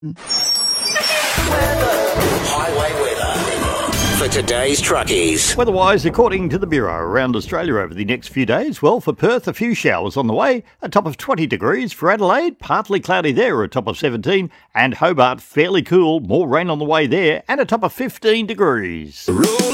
Highway weather for today's truckies. Weather-wise, according to the Bureau, around Australia over the next few days, well, for Perth, a few showers on the way, a top of 20 degrees. For Adelaide, partly cloudy there, a top of 17. And Hobart, fairly cool, more rain on the way there, and a top of 15 degrees.